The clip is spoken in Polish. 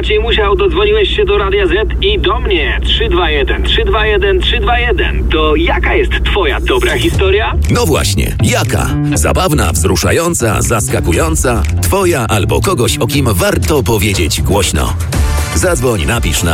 Maciej Musiał, dodzwoniłeś się do Radia Z i do mnie. 321, 321, 321. To jaka jest twoja dobra historia? No właśnie, jaka? Zabawna, wzruszająca, zaskakująca, twoja albo kogoś, o kim warto powiedzieć głośno. Zadzwoń, napisz na